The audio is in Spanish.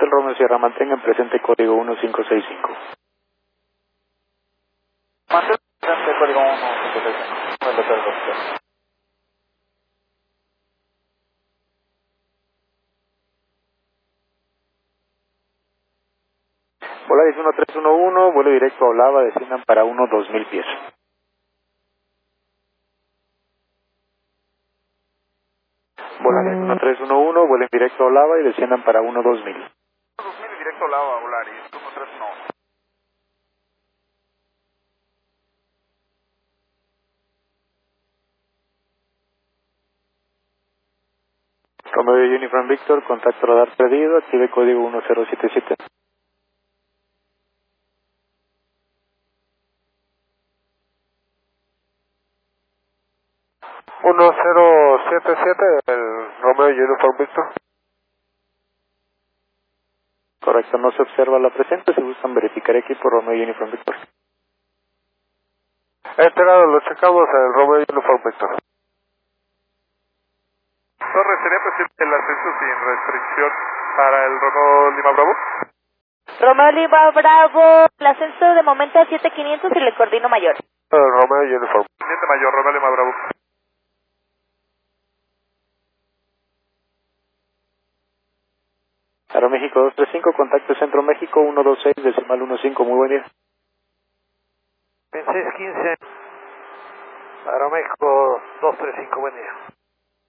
Hotel Romeo Sierra, mantengan presente código 1565. Mantén presente código 1565. El Hotel Romeo. Volaris 1311, vuelo directo a Olava, desciendan para 2000 pies. Volaris 1311, vuelen directo a Olava y desciendan para 2000. 2000 y directo Olava, Volaris 1311. Romeo Uniform Victor, contacto radar perdido, active código 1077. el Romeo Uniform Victor. Correcto, no se observa la presencia, si gustan verificar equipo Romeo Uniform Victor. Enterado, lo checamos el Romeo Uniform Victor. Torre, ¿sería posible el ascenso sin restricción para el Romeo Lima Bravo? Romeo Lima Bravo, el ascenso de momento a 7500 y le coordino mayor. Romeo Uniform. Teniente Mayor, Romeo Lima Bravo. Aeroméxico 235, contacto Centro México 126, decimal 15, muy buen día. 2615. Aeroméxico 235, buen día.